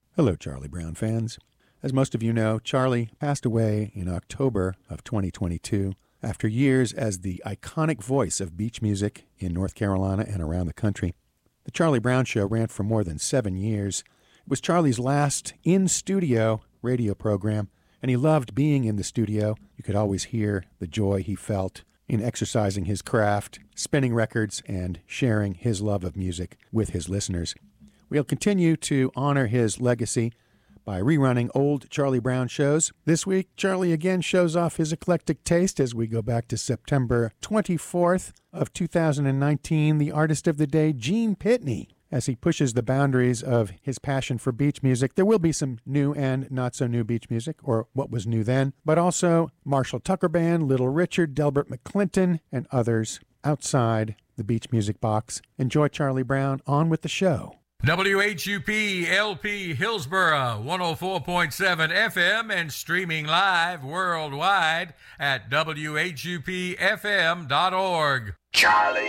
Hello, Charlie Brown fans. As most of you know, Charlie passed away in October of 2022 after years as the iconic voice of beach music in North Carolina and around the country. The Charlie Brown Show ran for more than 7 years. It was Charlie's last in-studio radio program, and he loved being in the studio. You could always hear the joy he felt in exercising his craft, spinning records, and sharing his love of music with his listeners. We'll continue to honor his legacy by rerunning old Charlie Brown shows. This week, Charlie again shows off his eclectic taste as we go back to September 24th of 2019. The artist of the day, Gene Pitney, as he pushes the boundaries of his passion for beach music. There will be some new and not-so-new beach music, or what was new then, but also Marshall Tucker Band, Little Richard, Delbert McClinton, and others outside the beach music box. Enjoy Charlie Brown. On with the show. WHUP LP Hillsborough 104.7 FM and streaming live worldwide at WHUPFM.org. Charlie